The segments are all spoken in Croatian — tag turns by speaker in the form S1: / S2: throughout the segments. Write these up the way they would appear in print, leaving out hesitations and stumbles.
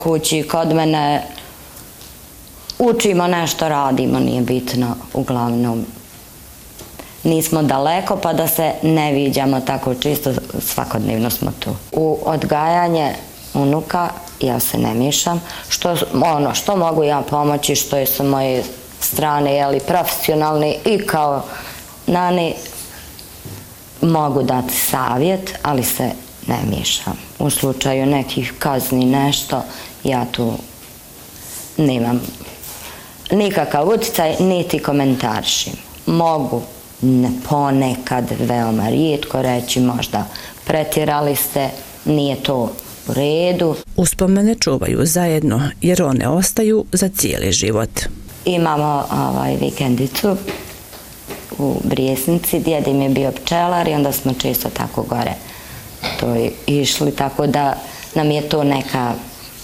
S1: Kući kod mene učimo nešto, radimo, nije bitno, uglavnom. Nismo daleko pa da se ne viđamo tako čisto, svakodnevno smo tu. U odgajanje unuka ja se ne miješam, što mogu ja pomoći, što je sa moje strane, profesionalni i kao nani, mogu dati savjet, ali se ne miješam. U slučaju nekih kazni nešto, ja tu nemam nikakav utjecaj, niti komentarišim. Mogu ponekad, veoma rijetko reći, možda pretjerali ste, nije to u redu.
S2: Uspomene čuvaju zajedno jer one ostaju za cijeli život.
S1: Imamo vikendicu u Brijesnici, djed im je bio pčelar i onda smo često tako gore išli, tako da nam je to neka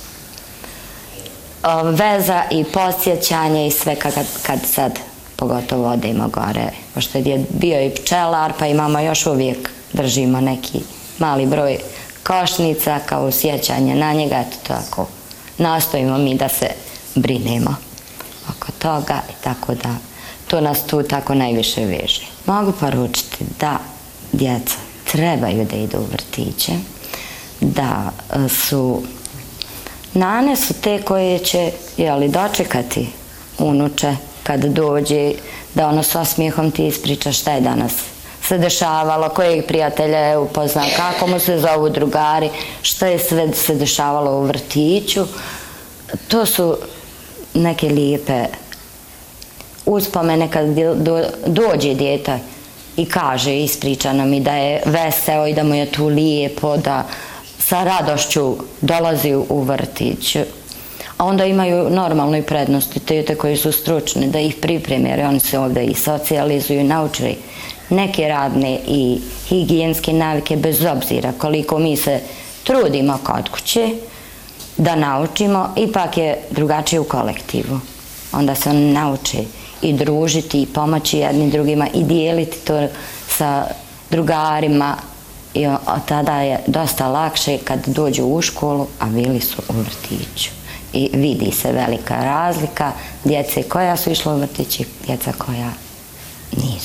S1: veza i posjećanje i sve kad sad pogotovo odemo gore. Pošto je bio i pčelar, pa imamo još uvijek, držimo neki mali broj košnica kao sjećanje na njega, tako nastojimo mi da se brinemo oko toga i tako da to nas tu tako najviše veže. Mogu poručiti da djeca trebaju da idu u vrtiće, da su nane su te koje će dočekati unuče kad dođe, da ono s osmijehom ti ispriča šta je danas se dešavalo, kojeg prijatelja je upoznao, kako mu se zovu drugari, šta je sve se dešavalo u vrtiću. To su neke lijepe uspomene kad dođe dijete i kaže, ispriča nam i da je veseo i da mu je tu lijepo, da sa radošću dolazi u vrtić. A onda imaju normalno i prednosti, tete koji su stručni, da ih pripreme, jer oni se ovdje i socijalizuju, naučili neke radne i higijenske navike, bez obzira koliko mi se trudimo kod kuće da naučimo, ipak je drugačije u kolektivu. Onda se oni nauče i družiti i pomoći jednim drugima i dijeliti to sa drugarima i tada je dosta lakše kad dođu u školu, a bili su u vrtiću. I vidi se velika razlika djece koja su išla u vrtić i djeca koja nisu.